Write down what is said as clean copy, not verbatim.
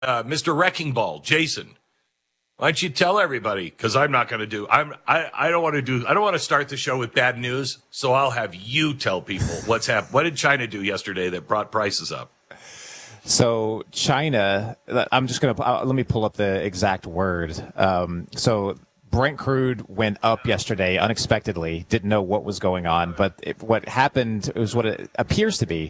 Mr. Wrecking Ball, Jason. Why don't you tell everybody? Because I'm not going to do. I don't want to do. I don't want to start the show with bad news. So I'll have you tell people what's happened. What did China do yesterday that brought prices up? So China, I'm just going to let me pull up the exact word. So Brent crude went up yesterday unexpectedly. Didn't know what was going on, but what happened was what it appears to be.